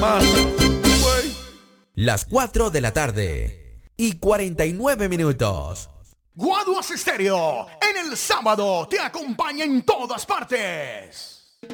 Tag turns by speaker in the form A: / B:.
A: Las 4 de la tarde y 49 minutos.
B: Guaduas Estéreo, en el sábado te acompaña en todas partes.